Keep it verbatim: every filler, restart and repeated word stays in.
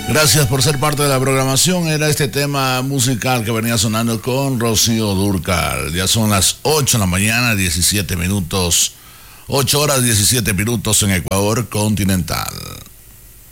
Gracias por ser parte de la programación. Era este tema musical que venía sonando con Rocío Dúrcal. Ya son las ocho de la mañana, diecisiete minutos. ocho horas diecisiete minutos en Ecuador continental.